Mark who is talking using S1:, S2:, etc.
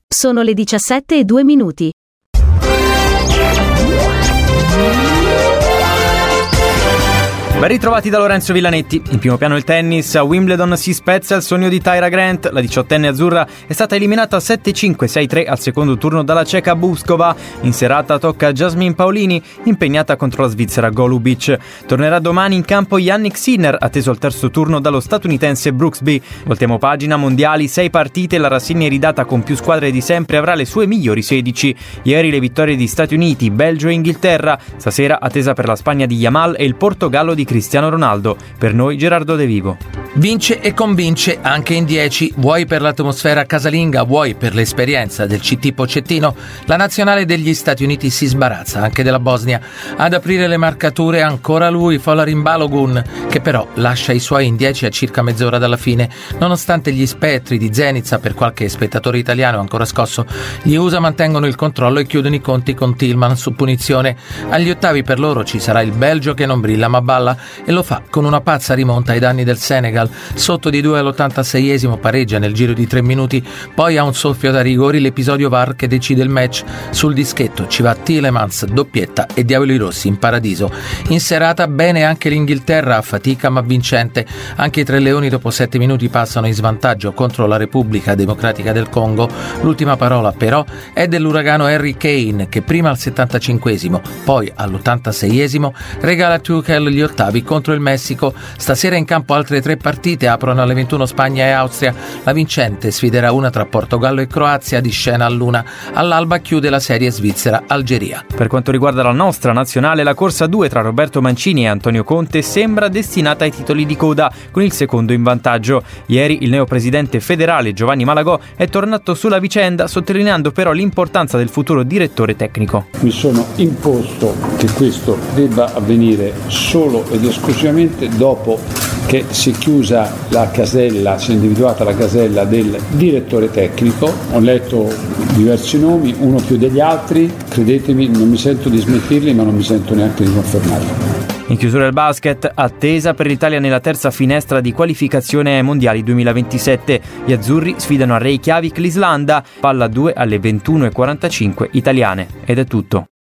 S1: Sono le 17:02.
S2: Ben ritrovati da Lorenzo Villanetti. In primo piano il tennis. A Wimbledon si spezza il sogno di Tyra Grant. La 18enne azzurra è stata eliminata 7-5, 6-3 al secondo turno dalla ceca Buzkova. In serata tocca a Jasmine Paolini, impegnata contro la svizzera Golubic. Tornerà domani in campo Jannik Sinner, atteso al terzo turno dallo statunitense Brooksby. Voltiamo pagina. Mondiali, 6 partite, la rassegna iridata con più squadre di sempre avrà le sue migliori 16. Ieri le vittorie di Stati Uniti, Belgio e Inghilterra. Stasera attesa per la Spagna di Yamal e il Portogallo di Cristiano Ronaldo. Per noi Gerardo De Vivo.
S3: Vince e convince anche in 10, vuoi per l'atmosfera casalinga, vuoi per l'esperienza del CT Pochettino, la nazionale degli Stati Uniti si sbarazza anche della Bosnia. Ad aprire le marcature ancora lui, Folarin Balogun, che però lascia i suoi in 10 a circa mezz'ora dalla fine. Nonostante gli spettri di Zenica, per qualche spettatore italiano ancora scosso, gli USA mantengono il controllo e chiudono i conti con Tillman su punizione. Agli ottavi per loro ci sarà il Belgio che non brilla ma balla, e lo fa con una pazza rimonta ai danni del Senegal. Sotto di 2 all'86esimo pareggia nel giro di 3 minuti, poi a un soffio da rigori l'episodio VAR che decide il match. Sul dischetto ci va Tielemans, doppietta e Diavoli Rossi in paradiso. In serata bene anche l'Inghilterra, a fatica ma vincente. Anche i Tre Leoni dopo 7 minuti passano in svantaggio contro la Repubblica Democratica del Congo. L'ultima parola però è dell'uragano Harry Kane, che prima al 75esimo, poi all'86esimo regala a Tuchel gli ottavi contro il Messico. Stasera in campo altre 3 partite, aprono alle 21 Spagna e Austria. La vincente sfiderà una tra Portogallo e Croazia di scena all'1. All'alba chiude la serie Svizzera-Algeria.
S2: Per quanto riguarda la nostra nazionale, la corsa 2 tra Roberto Mancini e Antonio Conte sembra destinata ai titoli di coda, con il secondo in vantaggio. Ieri il neopresidente federale Giovanni Malagò è tornato sulla vicenda, sottolineando però l'importanza del futuro direttore tecnico.
S4: Mi sono imposto che questo debba avvenire solo ed esclusivamente dopo che si è chiusa la casella, si è individuata la casella del direttore tecnico. Ho letto diversi nomi, uno più degli altri, credetemi, non mi sento di smentirli, ma non mi sento neanche di confermarli.
S2: In chiusura il basket, attesa per l'Italia nella terza finestra di qualificazione ai mondiali 2027. Gli azzurri sfidano a Reykjavik l'Islanda, palla 2 alle 21:45 italiane. Ed è tutto.